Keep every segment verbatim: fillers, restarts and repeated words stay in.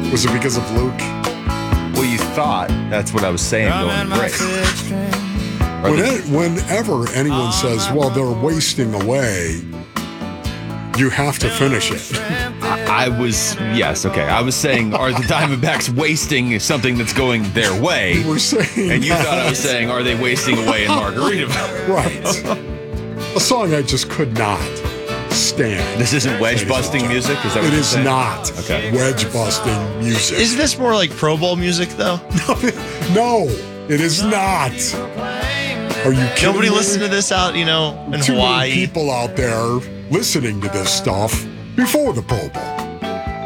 Was it because of Luke? Well, you thought. That's what I was saying going to break. When it, whenever anyone says, well, they're wasting away, you have to finish it. I, I was, yes, okay. I was saying, are the Diamondbacks wasting something that's going their way? You were saying And you that. thought I was saying, are they wasting away in Margaritaville? Right. A song I just could not stand. This isn't wedge-busting music? Is that what It you're is saying? not Okay. wedge-busting music. Is this more like Pro Bowl music, though? No, it is not. Are you kidding Nobody me? listen to this out, you know, in Too Hawaii. many people out there listening to this stuff before the Pro Bowl.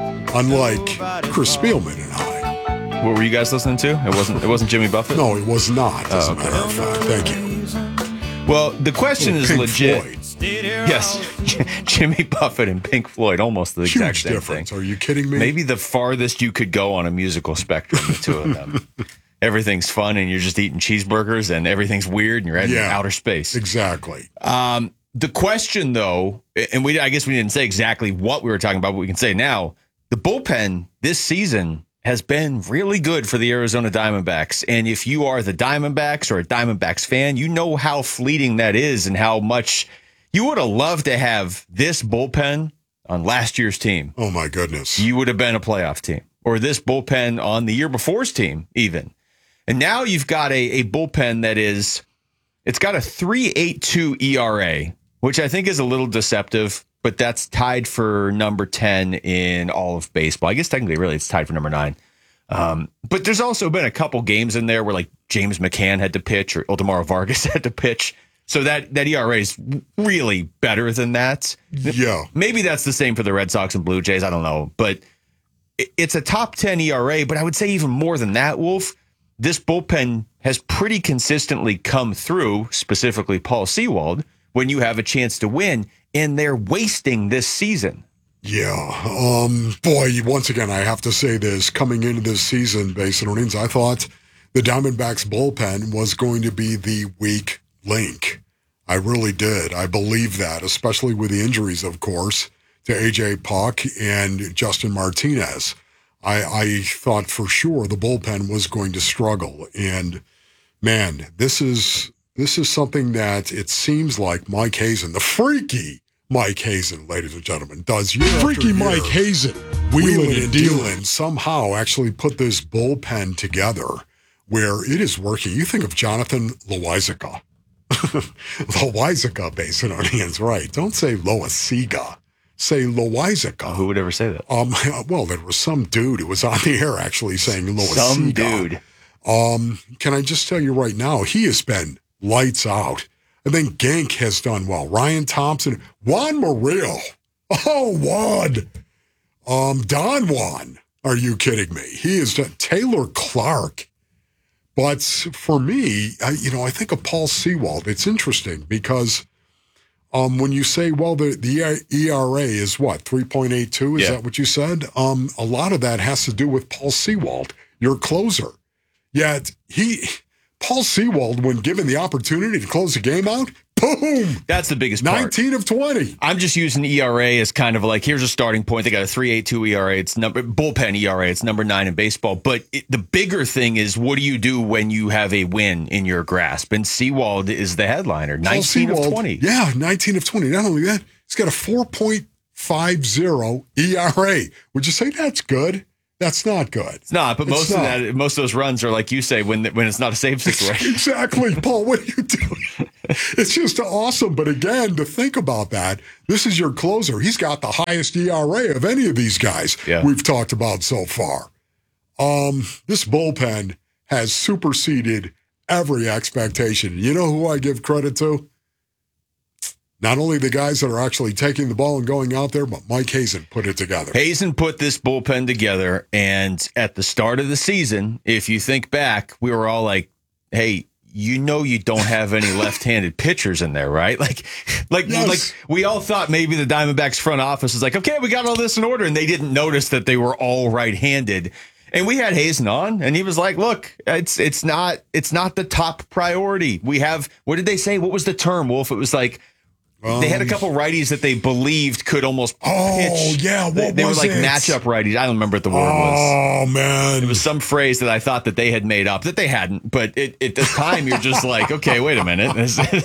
Unlike Chris Spielman and I. What were you guys listening to? It wasn't It wasn't Jimmy Buffett? No, it was not, as Oh, a matter of fact. Thank you. Well, the question Oh, is Pink legit. Floyd. Yes, Jimmy Buffett and Pink Floyd, almost the exact Huge same difference. thing. Are you kidding me? Maybe the farthest you could go on a musical spectrum, the two of them. Everything's fun and you're just eating cheeseburgers, and everything's weird and you're in Yeah. outer space. Exactly. Um, the question, though, and we I guess we didn't say exactly what we were talking about, but we can say now, the bullpen this season has been really good for the Arizona Diamondbacks. And if you are the Diamondbacks or a Diamondbacks fan, you know how fleeting that is and how much you would have loved to have this bullpen on last year's team. Oh, my goodness. You would have been a playoff team, or this bullpen on the year before's team even. And now you've got a, a bullpen that is, it's got a three point eight two E R A, which I think is a little deceptive, but that's tied for number ten in all of baseball. I guess technically, really, it's tied for number nine. Um, but there's also been a couple games in there where like James McCann had to pitch or Ildemaro Vargas had to pitch. So that, that E R A is really better than that. Yeah. Maybe that's the same for the Red Sox and Blue Jays. I don't know. But it- it's a top ten E R A. But I would say even more than that, Wolf, this bullpen has pretty consistently come through, specifically Paul Sewald, when you have a chance to win, and they're wasting this season. Yeah. Um, boy, once again, I have to say this. Coming into this season, Basin Earnings, I thought the Diamondbacks bullpen was going to be the weak link. I really did. I believe that, especially with the injuries, of course, to A J Puck and Justin Martinez. I, I thought for sure the bullpen was going to struggle. And, man, this is this is something that it seems like Mike Hazen, the freaky Mike Hazen, ladies and gentlemen, does year Freaky after year. Mike Hazen, Wheeling wheeling and and dealing dealing. somehow actually put this bullpen together where it is working. You think of Jonathan Loizaga. Loizaga, Basin Onions, right. Don't say Loisiga. Say Loizaga. Who would ever say that? Um, well, there was some dude who was on the air actually saying Loisiga. Some dude. Um, can I just tell you right now, he has been lights out. And then Genk has done well. Ryan Thompson, Juan Murillo. Oh, Juan. Um, Don Juan. Are you kidding me? He is done. Taylor Clark. But for me, I, you know, I think of Paul Sewald. It's interesting because um, when you say, well, the, the E R A is what, three point eight two? Is Yeah. that what you said? Um, a lot of that has to do with Paul Sewald, your closer. Yet he, Paul Sewald, when given the opportunity to close the game out, boom, That's the biggest part. nineteen of twenty. I'm just using E R A as kind of like, here's a starting point. They got a three point eight two E R A. It's number bullpen E R A. It's number nine in baseball. But it, the bigger thing is, what do you do when you have a win in your grasp? And Sewald is the headliner, Paul nineteen of Sewald, twenty. Yeah, nineteen of twenty. Not only that, he's got a four point five oh E R A. Would you say that's good? That's not good. It's not, but It's most not. of that, most of those runs are like you say, when when it's not a safe situation. Exactly, Paul. What are you doing? It's just awesome. But again, to think about that, this is your closer. He's got the highest E R A of any of these guys Yeah. we've talked about so far. Um, this bullpen has superseded every expectation. You know who I give credit to? Not only the guys that are actually taking the ball and going out there, but Mike Hazen put it together. Hazen put this bullpen together, and at the start of the season, if you think back, we were all like, hey, you know you don't have any left-handed pitchers in there, right? Like, like, Yes. like we all thought maybe the Diamondbacks front office was like, okay, we got all this in order, and they didn't notice that they were all right-handed. And we had Hazen on, and he was like, look, it's it's not it's not the top priority. We have, what did they say? What was the term, Wolf? It was like, They had a couple righties that they believed could almost Oh, pitch. yeah, what they, they was were like it? matchup righties. I don't remember what the word was. Oh, man. It was some phrase that I thought that they had made up that they hadn't. But it, at the time, you're just like, okay, wait a minute.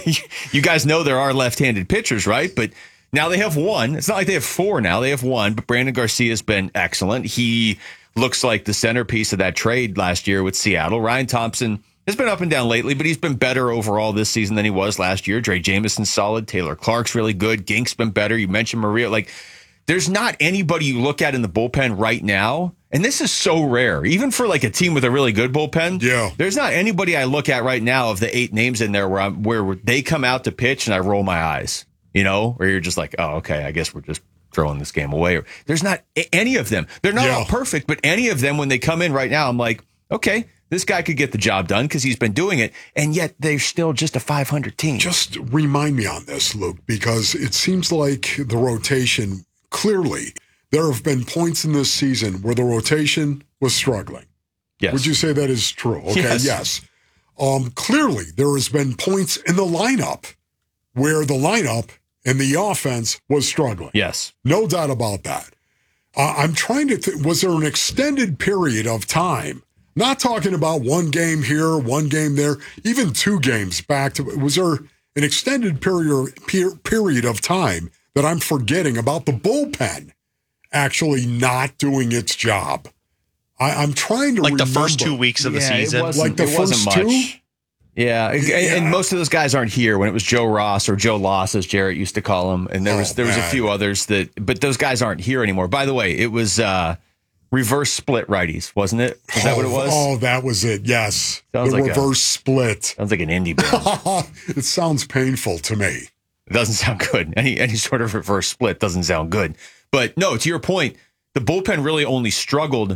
You guys know there are left-handed pitchers, right? But now they have one. It's not like they have four now. They have one. But Brandon Garcia has been excellent. He looks like the centerpiece of that trade last year with Seattle. Ryan Thompson has been up and down lately, but he's been better overall this season than he was last year. Dre Jameson's solid. Taylor Clark's really good. Gink's been better. You mentioned Maria. Like, there's not anybody you look at in the bullpen right now, and this is so rare, even for like a team with a really good bullpen. Yeah. There's not anybody I look at right now of the eight names in there where I'm where they come out to pitch and I roll my eyes, you know, where you're just like, oh, okay, I guess we're just throwing this game away. There's not any of them. They're not Yeah. all perfect, but any of them when they come in right now, I'm like, okay, this guy could get the job done because he's been doing it, and yet they're still just a five hundred team. Just remind me on this, Luke, because it seems like the rotation, clearly, there have been points in this season where the rotation was struggling. Yes. Would you say that is true? Okay, Yes. yes. Um, clearly, there has been points in the lineup where the lineup and the offense was struggling. Yes. No doubt about that. Uh, I'm trying to think, was there an extended period of time? Not talking about one game here, one game there, even two games back to, was there an extended period, per, period of time that I'm forgetting about the bullpen actually not doing its job? I, I'm trying to Like the remember. first two weeks of the Yeah, it season. wasn't- Like the it wasn't first two? much. Yeah, and, Yeah. and most of those guys aren't here. When it was Joe Ross or Joe Loss, as Jarrett used to call him, and there was Oh, there was a man. few others that, but those guys aren't here anymore. By the way, it was uh, reverse split righties, wasn't it? Is that what it Oh, was? Oh, that was it. Yes. Sounds the like a- reverse split. Sounds like an indie band. It sounds painful to me. It doesn't sound good. Any any sort of reverse split doesn't sound good. But no, to your point, the bullpen really only struggled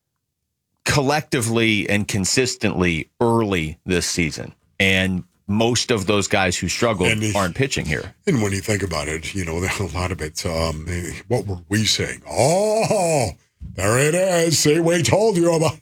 collectively and consistently early this season. And most of those guys who struggled And the- aren't pitching here. And when you think about it, you know, a lot of it, um, what were we saying? Oh, there it is. See, we told you about.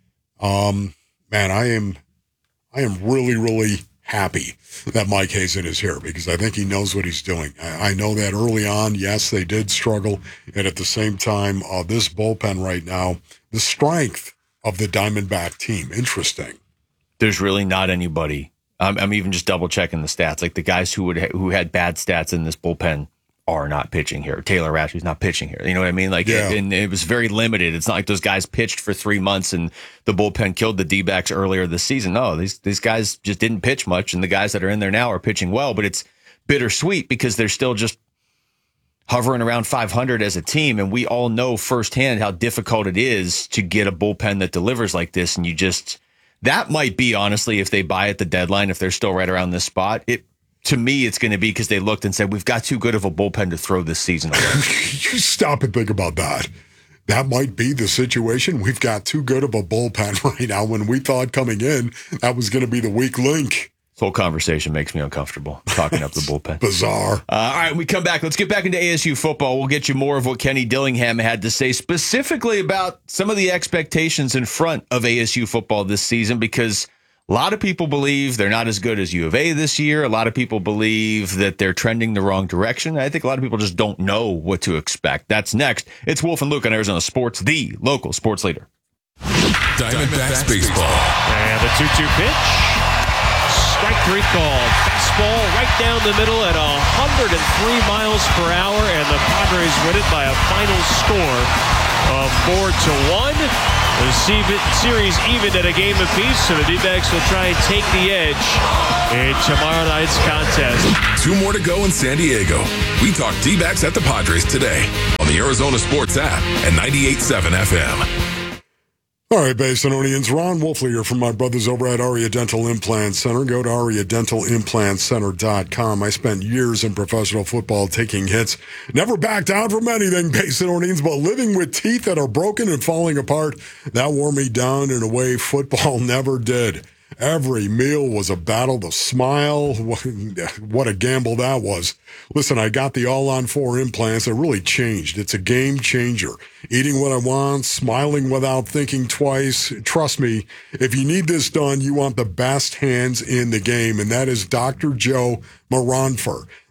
Um, man, I am, I am really, really happy that Mike Hazen is here because I think he knows what he's doing. I, I know that early on, yes, they did struggle. And at the same time, uh, this bullpen right now, the strength of the Diamondback team, interesting. There's really not anybody. I'm, I'm even just double checking the stats. Like the guys who would ha- who had bad stats in this bullpen are not pitching here. Taylor Ratche's not pitching here. You know what I mean? Like, Yeah. and it was very limited. It's not like those guys pitched for three months and the bullpen killed the D-backs earlier this season. No, these these guys just didn't pitch much, and the guys that are in there now are pitching well. But it's bittersweet because they're still just hovering around five hundred as a team, and we all know firsthand how difficult it is to get a bullpen that delivers like this. And you just that might be honestly, if they buy at the deadline, if they're still right around this spot, it. To me, it's going to be because they looked and said, we've got too good of a bullpen to throw this season away. You stop and think about that. That might be the situation. We've got too good of a bullpen right now when we thought coming in that was going to be the weak link. This whole conversation makes me uncomfortable talking up the bullpen. Bizarre. Uh, all right, when we come back. Let's get back into A S U football. We'll get you more of what Kenny Dillingham had to say specifically about some of the expectations in front of A S U football this season, because a lot of people believe they're not as good as U of A this year. A lot of people believe that they're trending the wrong direction. I think a lot of people just don't know what to expect. That's next. It's Wolf and Luke on Arizona Sports, the local sports leader. Diamondbacks baseball. And the two two pitch. Strike three called. Fastball right down the middle at one hundred three miles per hour, and the Padres win it by a final score of four to one. The series even at a game apiece, so the D-backs will try and take the edge in tomorrow night's contest. Two more to go in San Diego. We talk D-backs at the Padres today on the Arizona Sports app and ninety-eight point seven F M. All right, Basinonians, Ron Wolfley here from my brothers over at Aria Dental Implant Center. Go to aria dental implant center dot com. I spent years in professional football taking hits. Never backed down from anything, Basinonians, but living with teeth that are broken and falling apart, that wore me down in a way football never did. Every meal was a battle to smile. What a gamble that was. Listen, I got the all-on-four implants. It really changed. It's a game changer. Eating what I want, smiling without thinking twice. Trust me, if you need this done, you want the best hands in the game, and that is Doctor Joe Moranfer.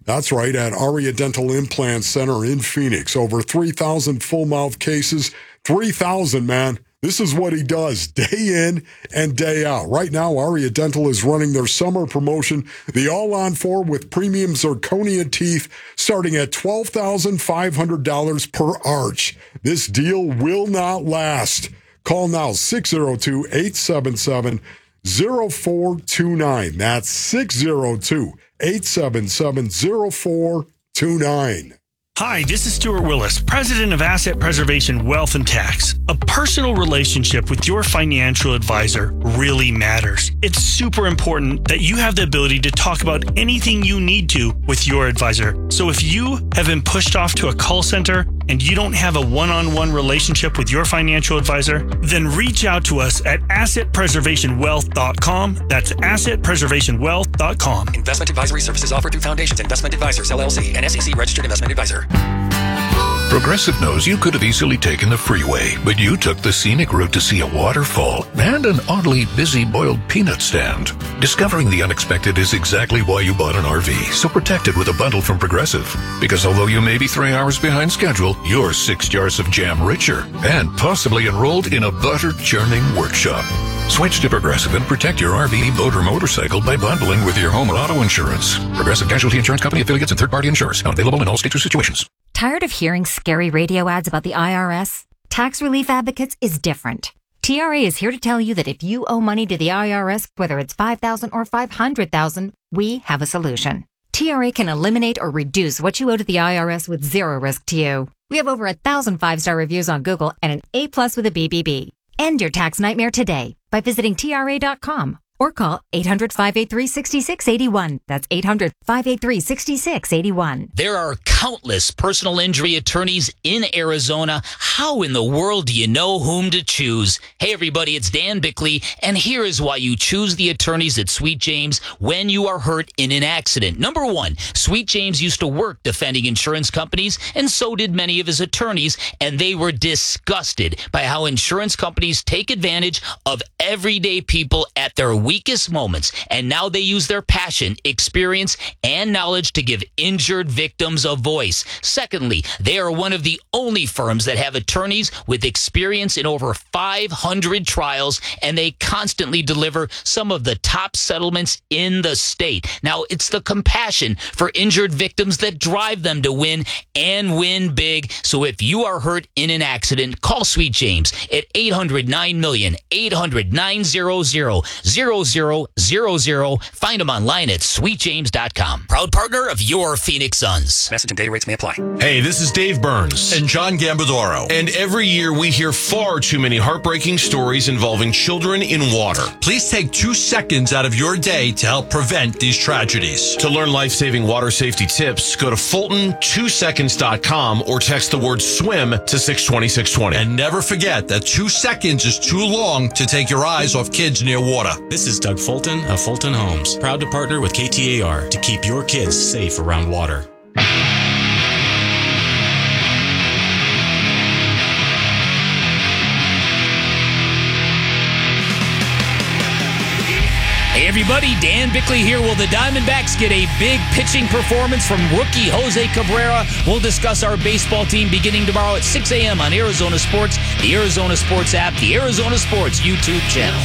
That's right, at Aria Dental Implant Center in Phoenix. Over three thousand full mouth cases. three thousand, man. This is what he does day in and day out. Right now, Aria Dental is running their summer promotion, the All-On four with premium zirconia teeth, starting at twelve thousand five hundred dollars per arch. This deal will not last. Call now, six oh two, eight seven seven, oh four two nine. That's six oh two, eight seven seven, oh four two nine. Hi, this is Stuart Willis, president of Asset Preservation Wealth and Tax. A personal relationship with your financial advisor really matters. It's super important that you have the ability to talk about anything you need to with your advisor. So if you have been pushed off to a call center and you don't have a one-on-one relationship with your financial advisor, then reach out to us at asset preservation wealth dot com. That's asset preservation wealth dot com. Investment advisory services offered through Foundations Investment Advisors, L L C, an S E C registered investment advisor. Progressive knows you could have easily taken the freeway, but you took the scenic route to see a waterfall and an oddly busy boiled peanut stand. Discovering the unexpected is exactly why you bought an R V, so protect it with a bundle from Progressive. Because although you may be three hours behind schedule, you're six jars of jam richer and possibly enrolled in a butter churning workshop. Switch to Progressive and protect your R V, boat, or motorcycle by bundling with your home or auto insurance. Progressive Casualty Insurance Company affiliates and third-party insurers. Not available in all states or situations. Tired of hearing scary radio ads about the I R S? Tax Relief Advocates is different. T R A is here to tell you that if you owe money to the I R S, whether it's five thousand dollars or five hundred thousand dollars, we have a solution. T R A can eliminate or reduce what you owe to the I R S with zero risk to you. We have over a thousand five-star reviews on Google and an A plus with a B B B. End your tax nightmare today by visiting T R A dot com or call eight hundred, five eight three, six six eight one. That's eight hundred, five eight three, six six eight one. There are countless personal injury attorneys in Arizona. How in the world do you know whom to choose? Hey, everybody, it's Dan Bickley, and here is why you choose the attorneys at Sweet James when you are hurt in an accident. Number one, Sweet James used to work defending insurance companies, and so did many of his attorneys, and they were disgusted by how insurance companies take advantage of everyday people at their weakest moments, and now they use their passion, experience, and knowledge to give injured victims a voice. Secondly, they are one of the only firms that have attorneys with experience in over five hundred trials, and they constantly deliver some of the top settlements in the state. Now, it's the compassion for injured victims that drive them to win and win big. So if you are hurt in an accident, call Sweet James at eight hundred, nine million, eight hundred, nine hundred, zero zero zero zero. Find them online at sweet james dot com. Proud partner of your Phoenix Suns. Message and data rates may apply. Hey, this is Dave Burns and John Gambadoro. And every year we hear far too many heartbreaking stories involving children in water. Please take two seconds out of your day to help prevent these tragedies. To learn life-saving water safety tips, go to fulton two seconds dot com or text the word swim to six two six two zero. And never forget that two seconds is too long to take your eyes off kids near water. This is Doug Fulton of Fulton Homes, proud to partner with K T A R to keep your kids safe around water. Hey everybody, Dan Bickley here. Will the Diamondbacks get a big pitching performance from rookie Jose Cabrera? We'll discuss our baseball team beginning tomorrow at six a.m. on Arizona Sports, the Arizona Sports app, the Arizona Sports YouTube channel.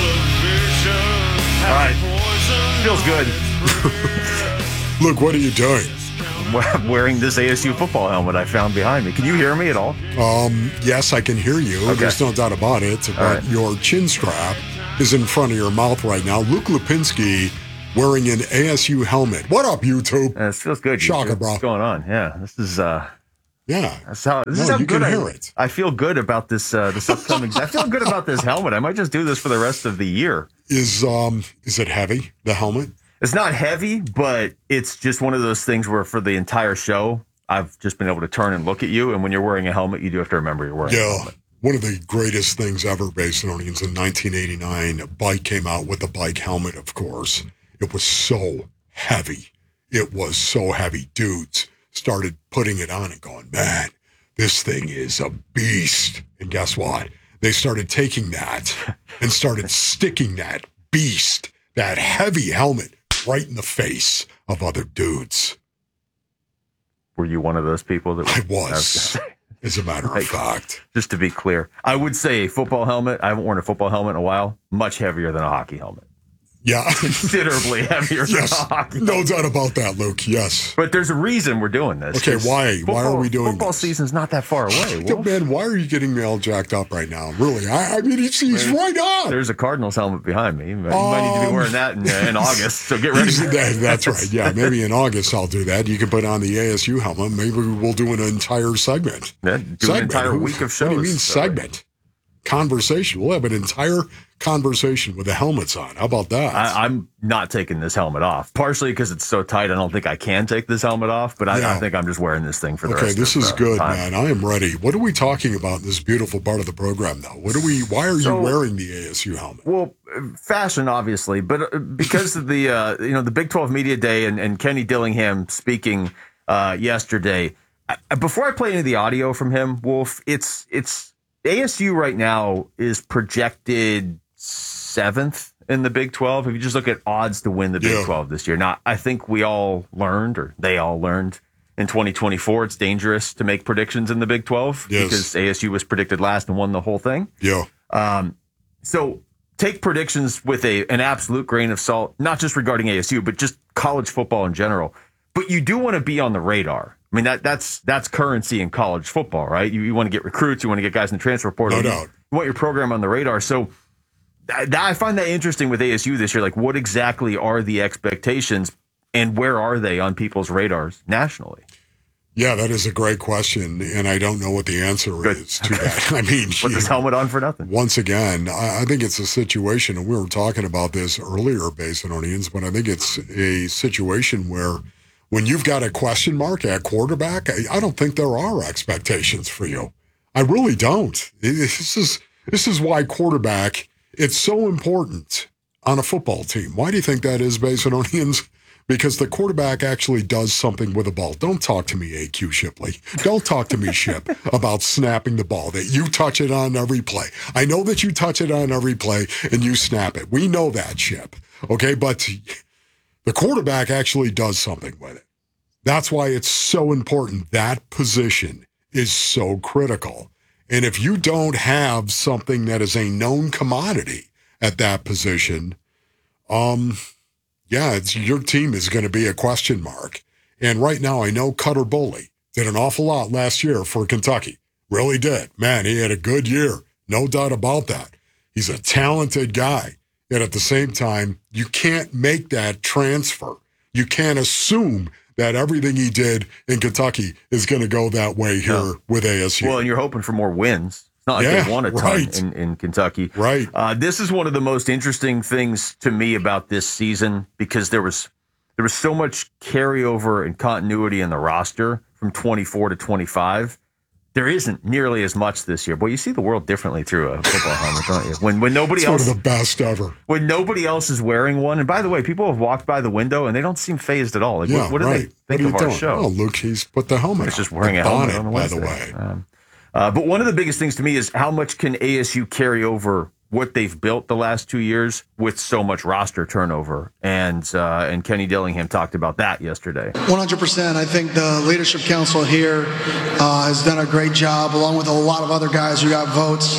All right. Feels good. Luke, what are you doing? I'm wearing this A S U football helmet I found behind me. Can you hear me at all? Um, yes, I can hear you. Okay. There's no doubt about it. But right. Your chin strap is in front of your mouth right now. Luke Lipinski wearing an A S U helmet. What up, YouTube? Uh, it feels good. Shocker, bro. What's going on? Yeah, this is... uh Yeah, that's how. This no, is how you good can I, hear it. I feel good about this. Uh, this upcoming. I feel good about this helmet. I might just do this for the rest of the year. Is um is it heavy? The helmet? It's not heavy, but it's just one of those things where for the entire show, I've just been able to turn and look at you. And when you're wearing a helmet, you do have to remember you're wearing. Yeah, a helmet. One of the greatest things ever, Basinonians. In nineteen eighty-nine, a bike came out with a bike helmet. Of course, it was so heavy. It was so heavy, dudes started putting it on and going, man, this thing is a beast. And guess what? They started taking that and started sticking that beast, that heavy helmet, right in the face of other dudes. were you one of those people that I was, as a matter of like, fact. Just to be clear, I would say a football helmet. I haven't worn a football helmet in a while. Much heavier than a hockey helmet. Yeah. Considerably heavier yes. than a hockey No helmet. doubt about that, Luke. Yes. But there's a reason we're doing this. Okay, why? Football, why are we doing football this? season's not that far away. Yo, man, why are you getting me all jacked up right now? Really? I, I mean, he's, he's right on. There's a Cardinals helmet behind me. You might need to be wearing that in, uh, in August, so get ready. that, that's right. Yeah, maybe in August I'll do that. You can put on the A S U helmet. Maybe we'll do an entire segment. Yeah, do segment. an entire Who, week of shows. What do you mean so. segment? Conversation. We'll have an entire conversation with the helmets on. How about that? I, I'm not taking this helmet off, partially because it's so tight. I don't think I can take this helmet off, but I, Yeah. I think I'm just wearing this thing for the okay, rest this of is the good, time. man. I am ready. What are we talking about in this beautiful part of the program, though? What are we? Why are So- you wearing the A S U helmet? Well, fashion, obviously, but uh, because of the uh, you know the Big twelve Media Day and, and Kenny Dillingham speaking uh, yesterday. I, before I play any of the audio from him, Wolf, it's it's A S U right now is projected seventh in the Big twelve. If you just look at odds to win the Big Yeah. twelve this year, now I think we all learned, or they all learned. In twenty twenty-four, it's dangerous to make predictions in the Big twelve Yes. because A S U was predicted last and won the whole thing. Yeah. Um, so take predictions with a an absolute grain of salt, not just regarding A S U, but just college football in general. But you do want to be on the radar. I mean, that that's that's currency in college football, right? You, you want to get recruits, you want to get guys in the transfer portal. No you, doubt. you want your program on the radar. So th- that, I find that interesting with A S U this year. Like, what exactly are the expectations, and where are they on people's radars nationally? Yeah, that is a great question, and I don't know what the answer Good. is to that. I mean, Put you this know, helmet on for nothing. once again, I, I think it's a situation, and we were talking about this earlier, Basinonians, but I think it's a situation where when you've got a question mark at quarterback, I, I don't think there are expectations for you. I really don't. It- This is this is why quarterback, it's so important on a football team. Why do you think that is, Basinonians? Because the quarterback actually does something with the ball. Don't talk to me, A Q Shipley. Don't talk to me, Ship, about snapping the ball, that you touch it on every play. I know that you touch it on every play and you snap it. We know that, Ship. Okay, but the quarterback actually does something with it. That's why it's so important. That position is so critical. And if you don't have something that is a known commodity at that position, um... yeah, it's, your team is going to be a question mark. And right now, I know Cutter Boley did an awful lot last year for Kentucky. Really did. Man, he had a good year. No doubt about that. He's a talented guy. Yet at the same time, you can't make that transfer. You can't assume that everything he did in Kentucky is going to go that way here No. with A S U. Well, and you're hoping for more wins. It's not like Yeah, they won a ton right. in, in Kentucky. Right. Uh, this is one of the most interesting things to me about this season because there was there was so much carryover and continuity in the roster from twenty-four to twenty-five. There isn't nearly as much this year. Boy, you see the world differently through a football helmet, don't you? When when nobody It's one else of the best ever. when nobody else is wearing one. And by the way, people have walked by the window and they don't seem phased at all. Like, Yeah, what, what do right. they think what are of you our doing? show? Oh, Luke, he's put the helmet He's on. just wearing The a helmet bonnet, on a by the Wednesday. way. Um, uh, but one of the biggest things to me is how much can A S U carry over what they've built the last two years with so much roster turnover. And uh, and Kenny Dillingham talked about that yesterday. one hundred percent. I think the Leadership Council here uh, has done a great job, along with a lot of other guys who got votes,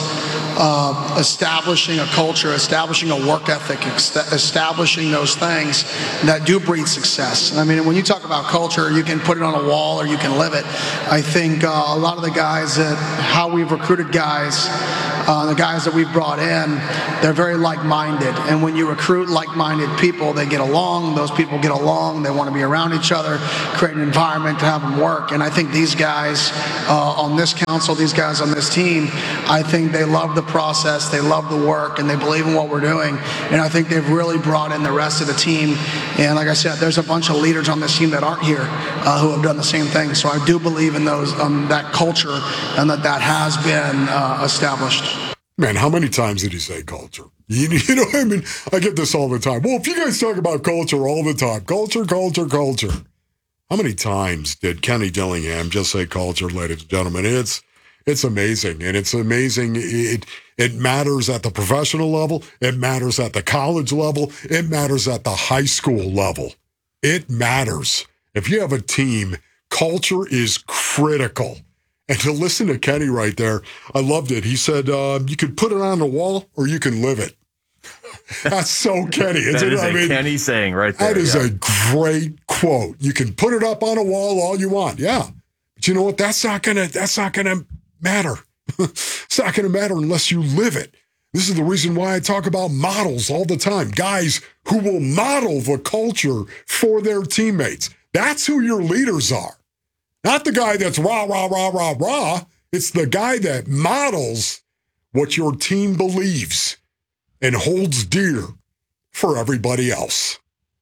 uh, establishing a culture, establishing a work ethic, ex- establishing those things that do breed success. I mean, when you talk about culture, you can put it on a wall or you can live it. I think uh, a lot of the guys that, how we've recruited guys, uh, the guys that we've brought in, they're very like-minded. And when you recruit like-minded people, they get along. Those people get along. They want to be around each other, create an environment to have them work. And I think these guys uh, on this council, these guys on this team, I think they love the process, they love the work, and they believe in what we're doing. And I think they've really brought in the rest of the team. And like I said, there's a bunch of leaders on this team that aren't here uh, who have done the same thing. So I do believe in those, um, that culture, and that that has been uh, established. Man, how many times did he say culture? You, you know, I mean, I get this all the time. Well, if you guys talk about culture all the time, culture, culture, culture. How many times did Kenny Dillingham just say culture, ladies and gentlemen? It's it's amazing, and it's amazing. It it matters at the professional level. It matters at the college level. It matters at the high school level. It matters. If you have a team Culture is critical. And to listen to Kenny right there, I loved it. He said, uh, you could put it on the wall or you can live it. That's so Kenny. That Isn't is it? I a mean, Kenny saying right there. That is yeah. a great quote. You can put it up on a wall all you want. Yeah. But you know what? That's not gonna that's not gonna matter. It's not gonna matter unless you live it. This is the reason why I talk about models all the time. Guys who will model the culture for their teammates. That's who your leaders are. Not the guy that's rah, rah, rah, rah, rah. It's the guy that models what your team believes and holds dear for everybody else.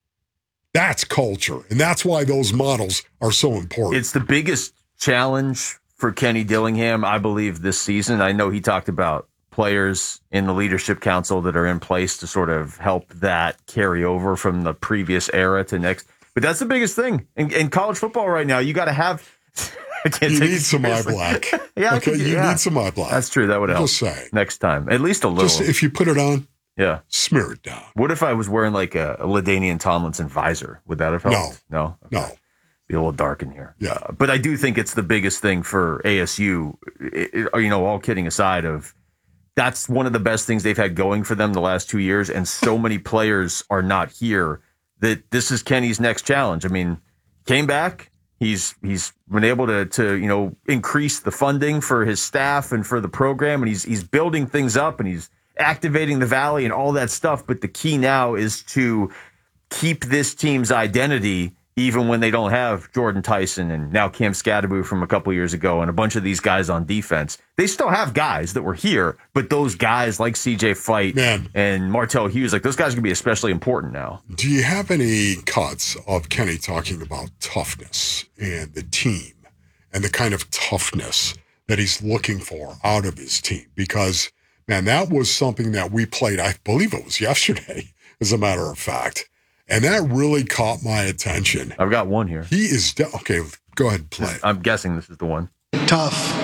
That's culture, and that's why those models are so important. It's the biggest challenge for Kenny Dillingham, I believe, this season. I know he talked about players in the leadership council that are in place to sort of help that carry over from the previous era to next. But that's the biggest thing in, in college football right now. You got to have. I can't you take need some eye black. yeah, okay, could, you yeah. need some eye black. That's true. That would help. Just saying. Next time, at least a little. Just if you put it on, yeah, smear it down. What if I was wearing like a, a LaDainian Tomlinson visor? Would that have helped? No, no, okay. no. Be a little dark in here. Yeah, uh, but I do think it's the biggest thing for A S U. It, it, you know, all kidding aside, of that's one of the best things they've had going for them the last two years, and so many players are not here that this is Kenny's next challenge. I mean, came back. He's he's been able to to you know increase the funding for his staff and for the program, and he's he's building things up and he's activating the Valley and all that stuff. But the key now is to keep this team's identity, even when they don't have Jordan Tyson and now Cam Scadaboo from a couple of years ago and a bunch of these guys on defense. They still have guys that were here, but those guys like C J Fight Man. and Martell Hughes, like those guys are going to be especially important now. Do you have any cuts of Kenny talking about toughness and the team and the kind of toughness that he's looking for out of his team? Because, man, that was something that we played, I believe it was yesterday, as a matter of fact. And that really caught my attention. I've got one here. He is, de- okay, go ahead and play. I'm guessing this is the one. Tough.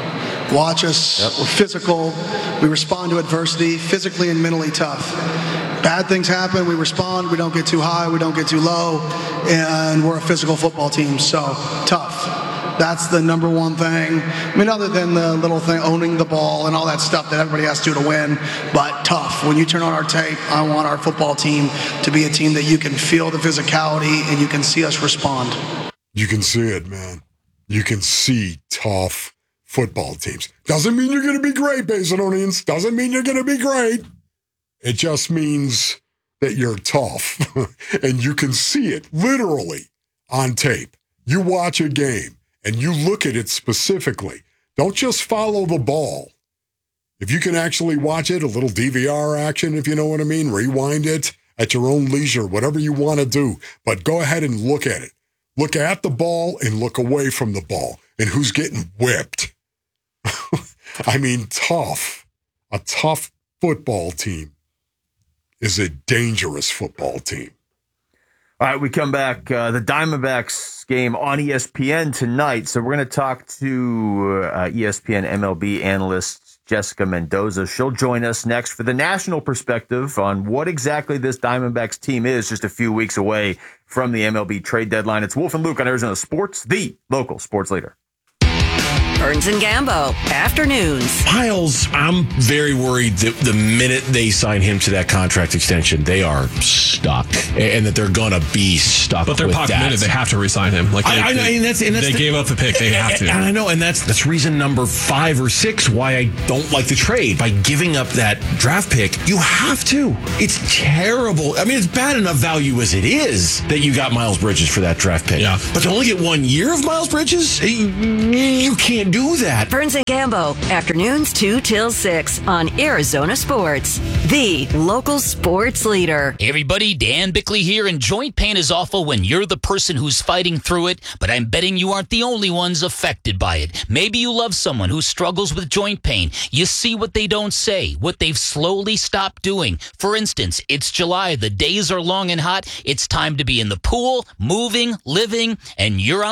Watch us. Yep. We're physical. We respond to adversity, physically and mentally tough. Bad things happen. We respond. We don't get too high. We don't get too low. And we're a physical football team. So tough. That's the number one thing. I mean, other than the little thing, owning the ball and all that stuff that everybody has to do to win, but tough. When you turn on our tape, I want our football team to be a team that you can feel the physicality and you can see us respond. You can see it, man. You can see tough football teams. Doesn't mean you're going to be great, Basinonians. Doesn't mean you're going to be great. It just means that you're tough. And you can see it literally on tape. You watch a game and you look at it specifically. Don't just follow the ball. If you can actually watch it, a little D V R action, if you know what I mean, rewind it at your own leisure, whatever you want to do. But go ahead and look at it. Look at the ball and look away from the ball. And who's getting whipped? I mean, tough. A tough football team is a dangerous football team. All right, we come back. Uh, the Diamondbacks game on E S P N tonight. So we're going to talk to uh, E S P N M L B analyst Jessica Mendoza. She'll join us next for the national perspective on what exactly this Diamondbacks team is, just a few weeks away from the M L B trade deadline. It's Wolf and Luke on Arizona Sports, the local sports leader. Burns and Gambo, afternoons. Miles, I'm very worried that the minute they sign him to that contract extension, they are stuck, and that they're going to be stuck. But they're with Pac that. committed. They have to resign him. Like they, I, I know, they, and that's, and that's they the, gave up the pick. They have to. And I know, and that's that's reason number five or six why I don't like the trade. By giving up that draft pick, you have to. It's terrible. I mean, it's bad enough value as it is that you got Miles Bridges for that draft pick. Yeah. But to only get one year of Miles Bridges, you can't do that. Burns and Gambo, afternoons two till six on Arizona Sports, the local sports leader. Hey everybody, Dan Bickley here, and joint pain is awful when you're the person who's fighting through it, but I'm betting you aren't the only ones affected by it. Maybe you love someone who struggles with joint pain. You see what they don't say, what they've slowly stopped doing. For instance, it's July, the days are long and hot, it's time to be in the pool, moving, living, and you're on